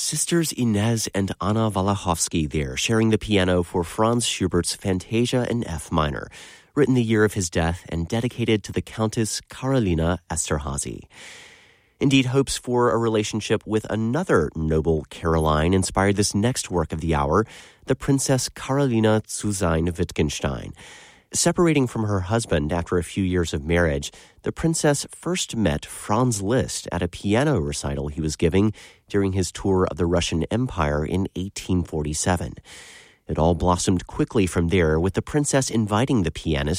Sisters Inez and Anna Walachowski there, sharing the piano for Franz Schubert's Fantasia in F minor, written the year of his death and dedicated to the Countess Karolina Esterházy. Indeed, hopes for a relationship with another noble Caroline inspired this next work of the hour, the Princess Karolina zu sein Wittgenstein. Separating from her husband after a few years of marriage, the princess first met Franz Liszt at a piano recital he was giving during his tour of the Russian Empire in 1847. It all blossomed quickly from there, with the princess inviting the pianist